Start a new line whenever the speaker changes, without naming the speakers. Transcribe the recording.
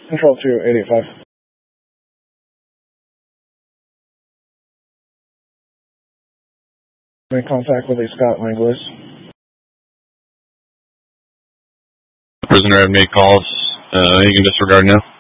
Control 2885. Make contact with a Scott Langlis.
Prisoner had made calls. You can disregard now.